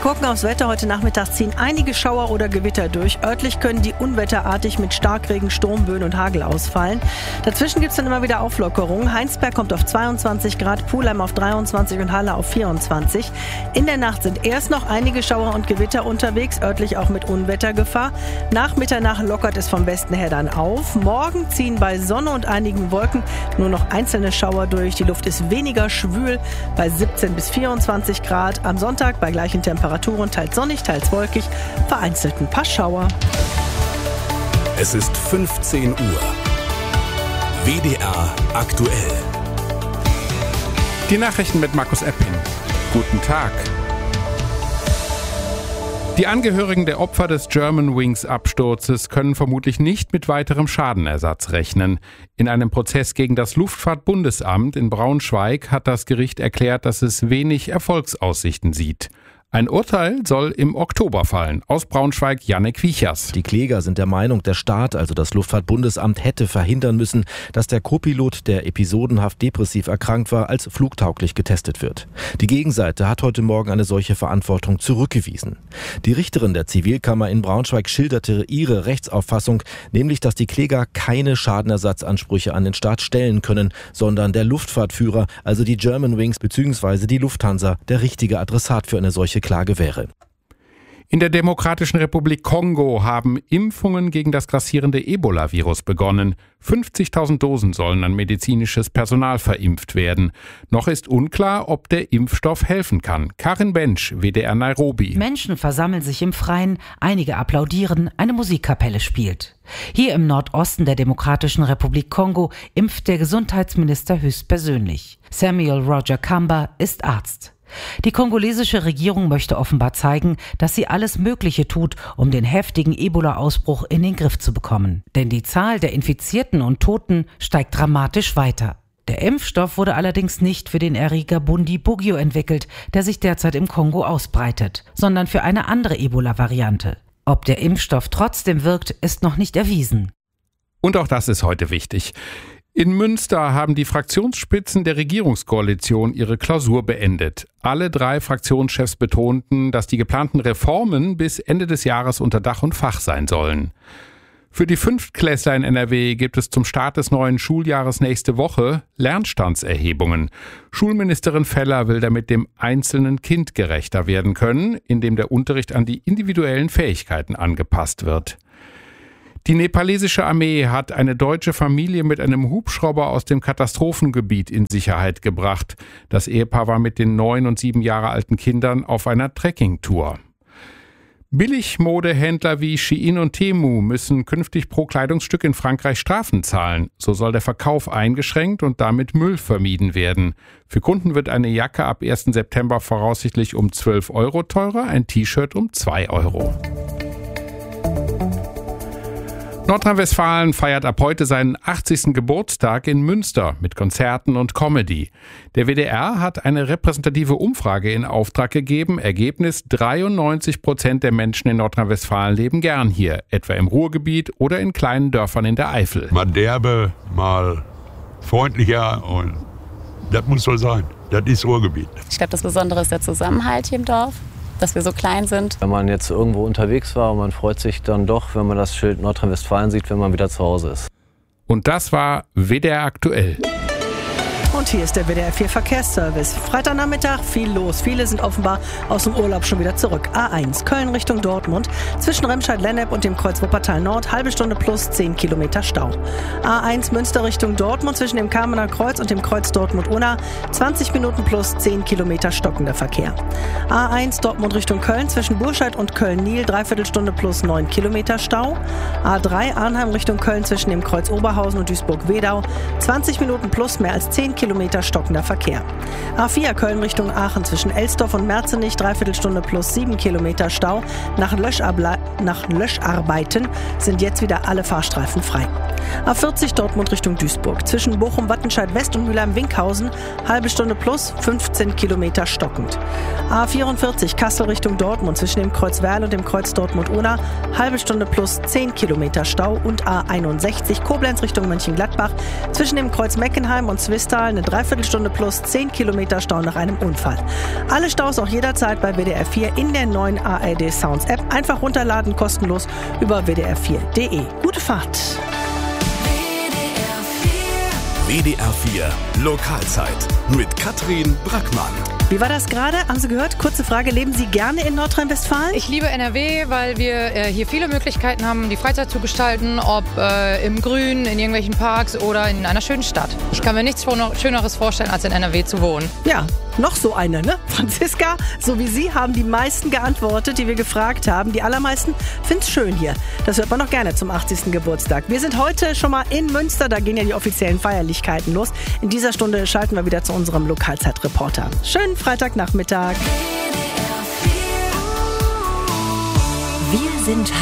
Gucken aufs Wetter. Heute Nachmittag ziehen einige Schauer oder Gewitter durch. Örtlich können die unwetterartig mit Starkregen, Sturmböen und Hagel ausfallen. Dazwischen gibt es dann immer wieder Auflockerungen. Heinsberg kommt auf 22 Grad, Pulheim auf 23 und Halle auf 24. In der Nacht sind erst noch einige Schauer und Gewitter unterwegs, örtlich auch mit Unwettergefahr. Nach Mitternacht lockert es vom Westen her dann auf. Morgen ziehen bei Sonne und einigen Wolken nur noch einzelne Schauer durch. Die Luft ist weniger schwül bei 17 bis 24 Grad. Am Sonntag bei gleichen Temperaturen teils sonnig, teils wolkig, vereinzelt ein paar Schauer. Es ist 15 Uhr. WDR aktuell. Die Nachrichten mit Markus Epping. Guten Tag. Die Angehörigen der Opfer des Germanwings-Absturzes können vermutlich nicht mit weiterem Schadenersatz rechnen. In einem Prozess gegen das Luftfahrtbundesamt in Braunschweig hat das Gericht erklärt, dass es wenig Erfolgsaussichten sieht. Ein Urteil soll im Oktober fallen. Aus Braunschweig Jannik Wiechers. Die Kläger sind der Meinung, der Staat, also das Luftfahrtbundesamt, hätte verhindern müssen, dass der Co-Pilot, der episodenhaft depressiv erkrankt war, als flugtauglich getestet wird. Die Gegenseite hat heute Morgen eine solche Verantwortung zurückgewiesen. Die Richterin der Zivilkammer in Braunschweig schilderte ihre Rechtsauffassung, nämlich, dass die Kläger keine Schadenersatzansprüche an den Staat stellen können, sondern der Luftfahrtführer, also die Germanwings bzw. die Lufthansa, der richtige Adressat für eine solche Klage wäre. In der Demokratischen Republik Kongo haben Impfungen gegen das grassierende Ebola-Virus begonnen. 50.000 Dosen sollen an medizinisches Personal verimpft werden. Noch ist unklar, ob der Impfstoff helfen kann. Karin Bensch, WDR Nairobi. Menschen versammeln sich im Freien, einige applaudieren, eine Musikkapelle spielt. Hier im Nordosten der Demokratischen Republik Kongo impft der Gesundheitsminister höchstpersönlich. Samuel Roger Kamba ist Arzt. Die kongolesische Regierung möchte offenbar zeigen, dass sie alles Mögliche tut, um den heftigen Ebola-Ausbruch in den Griff zu bekommen. Denn die Zahl der Infizierten und Toten steigt dramatisch weiter. Der Impfstoff wurde allerdings nicht für den Erreger Bundibugyo entwickelt, der sich derzeit im Kongo ausbreitet, sondern für eine andere Ebola-Variante. Ob der Impfstoff trotzdem wirkt, ist noch nicht erwiesen. Und auch das ist heute wichtig. In Münster haben die Fraktionsspitzen der Regierungskoalition ihre Klausur beendet. Alle 3 Fraktionschefs betonten, dass die geplanten Reformen bis Ende des Jahres unter Dach und Fach sein sollen. Für die Fünftklässler in NRW gibt es zum Start des neuen Schuljahres nächste Woche Lernstandserhebungen. Schulministerin Feller will damit dem einzelnen Kind gerechter werden können, indem der Unterricht an die individuellen Fähigkeiten angepasst wird. Die nepalesische Armee hat eine deutsche Familie mit einem Hubschrauber aus dem Katastrophengebiet in Sicherheit gebracht. Das Ehepaar war mit den 9 und 7 Jahre alten Kindern auf einer Trekkingtour. Billigmodehändler wie Shein und Temu müssen künftig pro Kleidungsstück in Frankreich Strafen zahlen. So soll der Verkauf eingeschränkt und damit Müll vermieden werden. Für Kunden wird eine Jacke ab 1. September voraussichtlich um 12 € teurer, ein T-Shirt um 2 €. Nordrhein-Westfalen feiert ab heute seinen 80. Geburtstag in Münster mit Konzerten und Comedy. Der WDR hat eine repräsentative Umfrage in Auftrag gegeben. Ergebnis: 93% der Menschen in Nordrhein-Westfalen leben gern hier, etwa im Ruhrgebiet oder in kleinen Dörfern in der Eifel. Mal derbe, mal freundlicher, und das muss so sein. Das ist Ruhrgebiet. Ich glaube, das Besondere ist der Zusammenhalt hier im Dorf, dass wir so klein sind. Wenn man jetzt irgendwo unterwegs war und man freut sich dann doch, wenn man das Schild Nordrhein-Westfalen sieht, wenn man wieder zu Hause ist. Und das war WDR aktuell. Und hier ist der WDR 4 Verkehrsservice. Freitagnachmittag viel los. Viele sind offenbar aus dem Urlaub schon wieder zurück. A1 Köln Richtung Dortmund. Zwischen Remscheid-Lennep und dem Kreuz Wuppertal Nord. Halbe Stunde plus 10 Kilometer Stau. A1 Münster Richtung Dortmund. Zwischen dem Kamener Kreuz und dem Kreuz Dortmund-Unna. 20 Minuten plus 10 Kilometer stockender Verkehr. A1 Dortmund Richtung Köln. Zwischen Burscheid und Köln-Niel. Dreiviertelstunde plus 9 Kilometer Stau. A3 Arnheim Richtung Köln. Zwischen dem Kreuz Oberhausen und Duisburg-Wedau. 20 Minuten plus mehr als 10 Kilometer stockender Verkehr. A4 Köln Richtung Aachen zwischen Elsdorf und Merzenich, Dreiviertelstunde plus 7 Kilometer Stau. Nach Löscharbeiten sind jetzt wieder alle Fahrstreifen frei. A40 Dortmund Richtung Duisburg. Zwischen Bochum-Wattenscheid West und Mülheim-Winkhausen halbe Stunde plus 15 Kilometer stockend. A44 Kassel Richtung Dortmund. Zwischen dem Kreuz Werl und dem Kreuz Dortmund-Oder halbe Stunde plus 10 Kilometer Stau. Und A61 Koblenz Richtung Mönchengladbach. Zwischen dem Kreuz Meckenheim und Zwistal eine Dreiviertelstunde plus 10 Kilometer Stau nach einem Unfall. Alle Staus auch jederzeit bei WDR 4 in der neuen ARD Sounds App. Einfach runterladen, kostenlos über wdr4.de. Gute Fahrt! WDR 4 Lokalzeit mit Katrin Brackmann. Wie war das gerade? Haben Sie gehört? Kurze Frage. Leben Sie gerne in Nordrhein-Westfalen? Ich liebe NRW, weil wir hier viele Möglichkeiten haben, die Freizeit zu gestalten, ob im Grün, in irgendwelchen Parks oder in einer schönen Stadt. Ich kann mir nichts Schöneres vorstellen, als in NRW zu wohnen. Ja, noch so eine, ne? Franziska, so wie Sie haben die meisten geantwortet, die wir gefragt haben. Die allermeisten finden es schön hier. Das hört man noch gerne zum 80. Geburtstag. Wir sind heute schon mal in Münster, da gehen ja die offiziellen Feierlichkeiten los. In dieser Stunde schalten wir wieder zu unserem Lokalzeitreporter. Schönen Freitagnachmittag. Wir sind